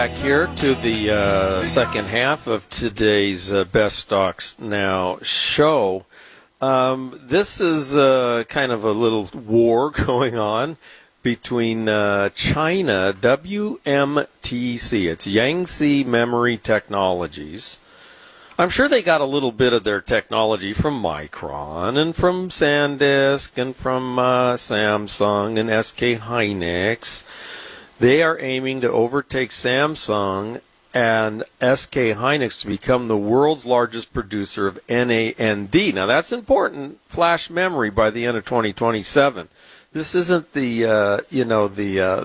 Back here to the second half of today's Best Stocks Now show. This is kind of a little war going on between China, WMTC. It's Yangtze Memory Technologies. I'm sure they got a little bit of their technology from Micron and from SanDisk and from Samsung and SK Hynix. They are aiming to overtake Samsung and SK Hynix to become the world's largest producer of NAND. Now, that's important, flash memory, by the end of 2027. This isn't the